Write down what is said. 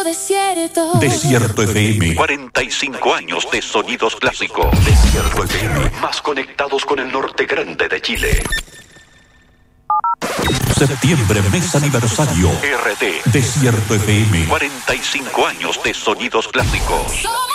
desierto. Desierto FM. 45 años de sonidos clásicos. Desierto FM. Más conectados con el norte grande de Chile. Septiembre, mes aniversario. RT. Desierto FM. 45 años de sonidos clásicos. Somos